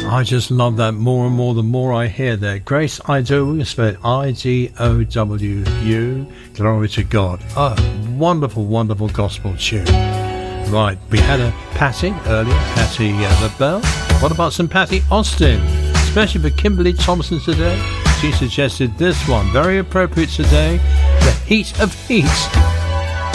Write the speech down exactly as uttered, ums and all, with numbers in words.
I just love that more and more the more I hear that. Grace Idowu, spelled I D O W U, glory to God. Oh, wonderful, wonderful gospel tune. Right, we had a Patty earlier, Patty uh, LaBelle. What about some Patty Austin? Especially for Kimberly Thompson today. She suggested this one, very appropriate today, The Heat of Heat.